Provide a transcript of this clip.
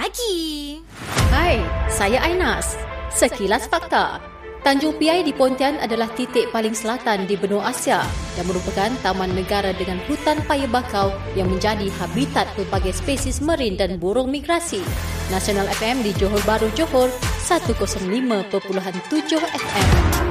pagi. Hai, saya Ainas. Sekilas Fakta. Tanjung Piai di Pontian adalah titik paling selatan di benua Asia dan merupakan taman negara dengan hutan paya bakau yang menjadi habitat pelbagai spesies marin dan burung migrasi. Nasional FM di Johor Bahru, Johor, 105.7 FM.